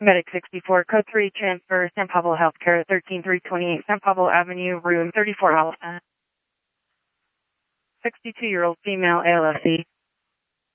Medic 64, Code 3, transfer, San Pablo Healthcare, 13328 San Pablo Avenue, room 34 Alpha. 62-year-old female, ALFC.